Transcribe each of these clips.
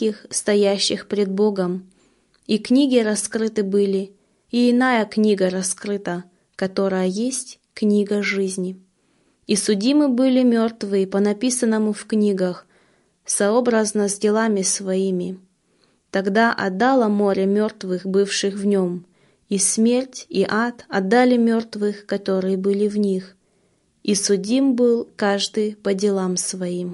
великих, стоящих пред Богом. И книги раскрыты были, и иная книга раскрыта, которая есть книга жизни. И судимы были мертвые по написанному в книгах, сообразно с делами своими. Тогда отдало море мертвых, бывших в нем, и смерть, и ад отдали мертвых, которые были в них. И судим был каждый по делам своим.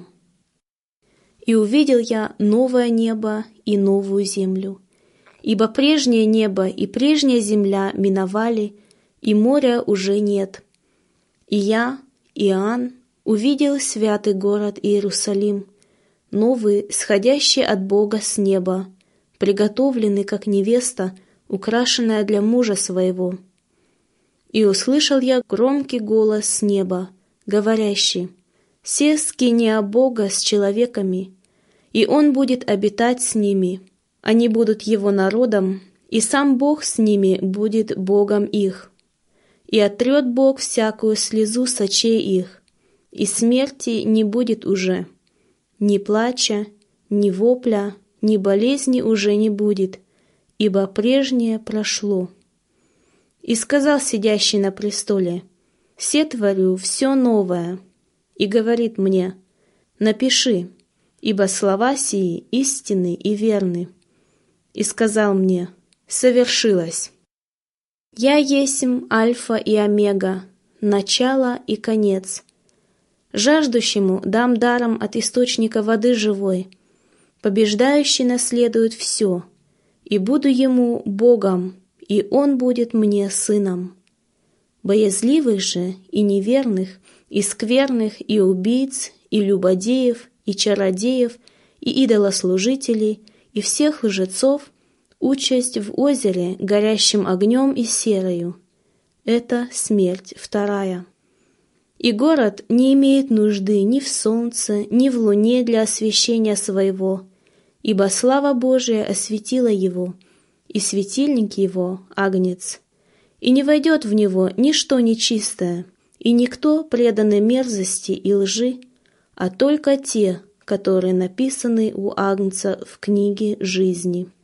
И увидел я новое небо и новую землю, ибо прежнее небо и прежняя земля миновали, и моря уже нет. И я, Иоанн, увидел святый город Иерусалим, новый, сходящий от Бога с неба, приготовленный, как невеста, украшенная для мужа своего. И услышал я громкий голос с неба, говорящий: «Се скиния Бога с человеками, и Он будет обитать с ними, они будут Его народом, и сам Бог с ними будет Богом их. И оттрет Бог всякую слезу с очей их, и смерти не будет уже, ни плача, ни вопля, ни болезни уже не будет, ибо прежнее прошло». И сказал сидящий на престоле: «Се творю все новое». И говорит мне: «Напиши, ибо слова сии истинны и верны». И сказал мне: «Совершилось. Я есмь Альфа и Омега, начало и конец. Жаждущему дам даром от источника воды живой. Побеждающий наследует все, и буду ему Богом, и он будет мне сыном. Боязливых же и неверных, и скверных, и убийц, и любодеев, и чародеев, и идолослужителей, и всех лжецов участь в озере, горящим огнем и серою. Это смерть вторая. И город не имеет нужды ни в солнце, ни в луне для освещения своего, ибо слава Божия осветила его, и светильник его — агнец. И не войдет в него ничто нечистое, и никто, преданный мерзости и лжи, а только те, которые написаны у агнца в книге жизни.